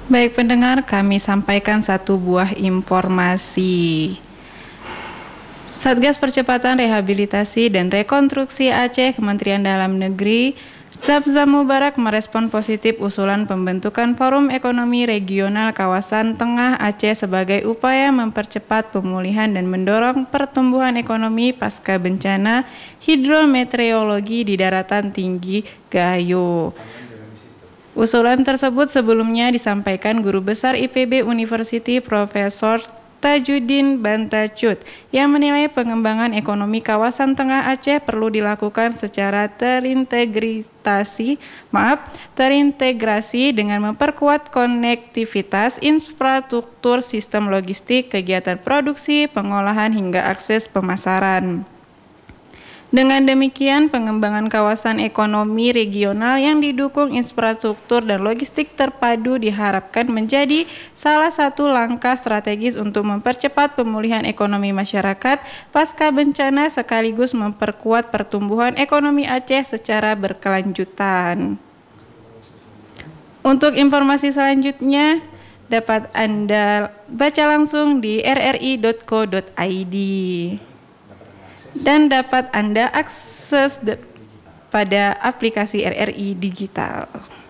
Baik pendengar, kami sampaikan satu buah informasi. Satgas Percepatan Rehabilitasi dan Rekonstruksi Aceh Kementerian Dalam Negeri Zabza Mubarak merespon positif usulan pembentukan Forum Ekonomi Regional Kawasan Tengah Aceh sebagai upaya mempercepat pemulihan dan mendorong pertumbuhan ekonomi pasca bencana hidrometeorologi di daratan tinggi Gayo. Usulan tersebut sebelumnya disampaikan Guru Besar IPB University Profesor Tajuddin Bantacut yang menilai pengembangan ekonomi kawasan Tengah Aceh perlu dilakukan secara terintegrasi dengan memperkuat konektivitas infrastruktur sistem logistik, kegiatan produksi, pengolahan hingga akses pemasaran. Dengan demikian, pengembangan kawasan ekonomi regional yang didukung infrastruktur dan logistik terpadu diharapkan menjadi salah satu langkah strategis untuk mempercepat pemulihan ekonomi masyarakat pasca bencana sekaligus memperkuat pertumbuhan ekonomi Aceh secara berkelanjutan. Untuk informasi selanjutnya dapat Anda baca langsung di rri.co.id. Dan dapat Anda akses pada aplikasi RRI Digital.